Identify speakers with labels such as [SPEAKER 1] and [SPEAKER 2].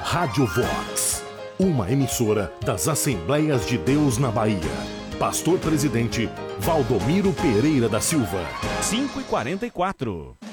[SPEAKER 1] Rádio Vox, uma emissora das Assembleias de Deus na Bahia. Pastor Presidente Valdomiro Pereira da Silva.
[SPEAKER 2] 5h44.